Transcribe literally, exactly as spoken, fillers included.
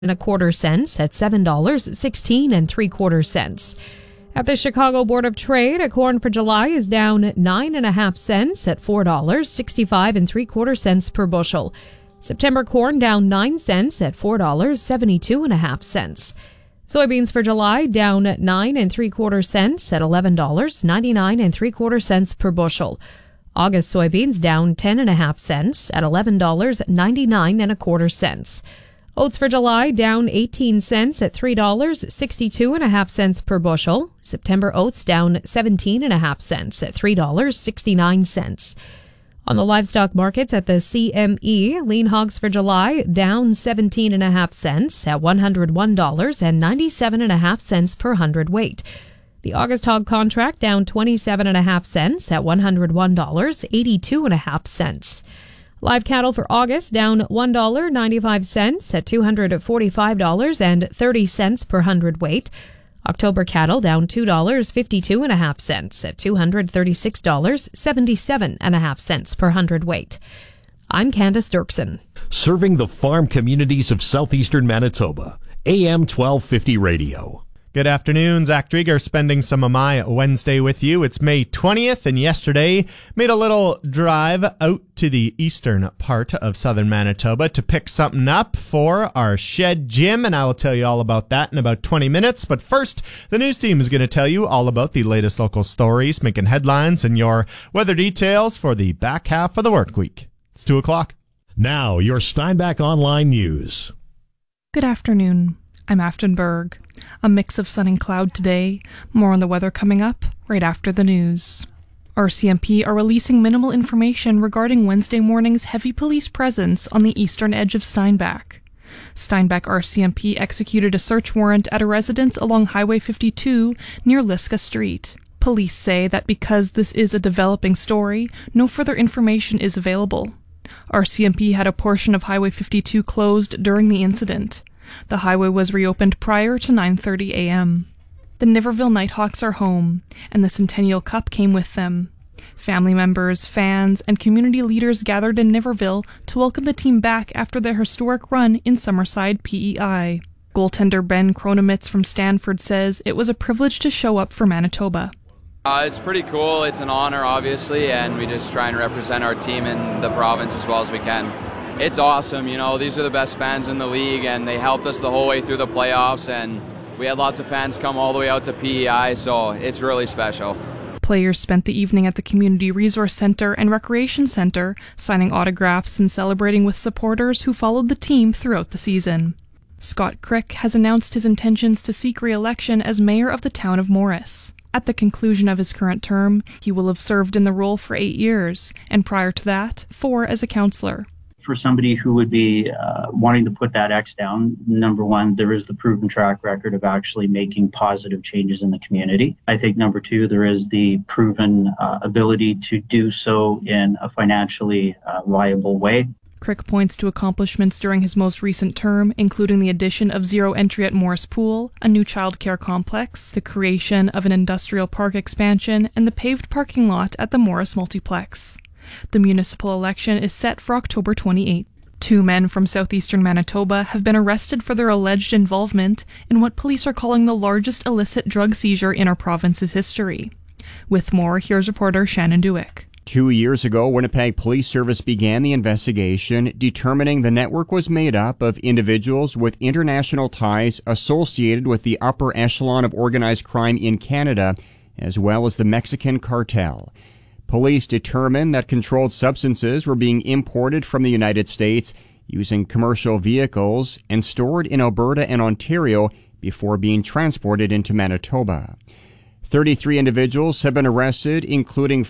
and a quarter cents at seven dollars sixteen and three quarter cents. At the Chicago Board of Trade, a corn for July is down nine and a half cents at four dollars sixty-five and three quarter cents per bushel. September corn down nine cents at four dollars seventy-two and a half cents. Soybeans for July down nine and three quarter cents at eleven dollars ninety-nine and three quarter cents per bushel. August soybeans down ten and a half cents at eleven dollars ninety-nine and a quarter cents. Oats for July down eighteen cents at three dollars sixty-two and a half cents per bushel. September oats down seventeen and a half cents at three dollars sixty-nine cents. On the livestock markets at the C M E, lean hogs for July down seventeen and a half cents at one hundred one dollars and ninety-seven and a half cents per hundredweight. The August hog contract down twenty-seven and a half cents at one hundred one dollars and eighty-two and a half cents. Live cattle for August down one dollar ninety-five cents at two hundred forty-five dollars and thirty cents per hundredweight. October cattle down two dollars fifty-two and a half cents at two hundred thirty-six dollars and seventy-seven and a half cents per hundredweight. I'm Candace Dirksen. Serving the farm communities of southeastern Manitoba. A M twelve fifty Radio. Good afternoon, Zach Drieger spending some of my Wednesday with you. It's May twentieth, and yesterday made a little drive out to the eastern part of southern Manitoba to pick something up for our shed gym, and I will tell you all about that in about twenty minutes. But first, the news team is going to tell you all about the latest local stories, making headlines, and your weather details for the back half of the work week. It's two o'clock. Now, your Steinbach Online News. Good afternoon. I'm Afton Berg. A mix of sun and cloud today. More on the weather coming up right after the news. R C M P are releasing minimal information regarding Wednesday morning's heavy police presence on the eastern edge of Steinbach. Steinbach R C M P executed a search warrant at a residence along Highway fifty-two near Liska Street. Police say that because this is a developing story, no further information is available. R C M P had a portion of Highway fifty-two closed during the incident. The highway was reopened prior to nine thirty a.m. The Niverville Nighthawks are home, and the Centennial Cup came with them. Family members, fans, and community leaders gathered in Niverville to welcome the team back after their historic run in Summerside P E I. Goaltender Ben Kronemitz from Stanford says it was a privilege to show up for Manitoba. Uh, it's pretty cool. It's an honor, obviously, and we just try and represent our team in the province as well as we can. It's awesome, you know, these are the best fans in the league, and they helped us the whole way through the playoffs, and we had lots of fans come all the way out to P E I, so it's really special. Players spent the evening at the Community Resource Center and Recreation Center, signing autographs and celebrating with supporters who followed the team throughout the season. Scott Crick has announced his intentions to seek re-election as mayor of the town of Morris. At the conclusion of his current term, he will have served in the role for eight years, and prior to that, four as a councillor. For somebody who would be uh, wanting to put that X down, number one, there is the proven track record of actually making positive changes in the community. I think number two, there is the proven uh, ability to do so in a financially uh, viable way. Crick points to accomplishments during his most recent term, including the addition of zero entry at Morris Pool, a new childcare complex, the creation of an industrial park expansion, and the paved parking lot at the Morris Multiplex. The municipal election is set for October twenty-eighth. Two men from southeastern Manitoba have been arrested for their alleged involvement in what police are calling the largest illicit drug seizure in our province's history. With more, here's reporter Shannon Dewick. Two years ago, Winnipeg Police Service began the investigation, determining the network was made up of individuals with international ties associated with the upper echelon of organized crime in Canada, as well as the Mexican cartel. Police determined that controlled substances were being imported from the United States using commercial vehicles and stored in Alberta and Ontario before being transported into Manitoba. thirty-three individuals have been arrested, including